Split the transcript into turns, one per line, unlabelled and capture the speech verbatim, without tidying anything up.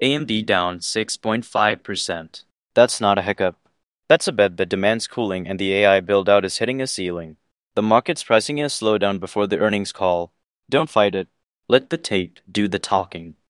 A M D down six point five percent.
That's not a hiccup. That's a bet that demands cooling and the A I build-out is hitting a ceiling. The market's pricing in a slowdown before the earnings call. Don't fight it.
Let the tape do the talking.